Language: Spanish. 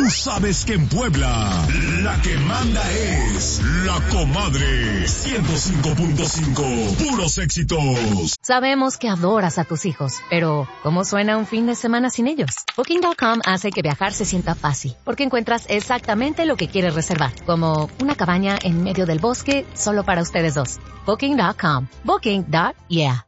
Tú sabes que en Puebla, la que manda es la comadre. 105.5, puros éxitos. Sabemos que adoras a tus hijos, pero ¿cómo suena un fin de semana sin ellos? Booking.com hace que viajar se sienta fácil, porque encuentras exactamente lo que quieres reservar, como una cabaña en medio del bosque solo para ustedes dos. Booking.com. Booking.yeah.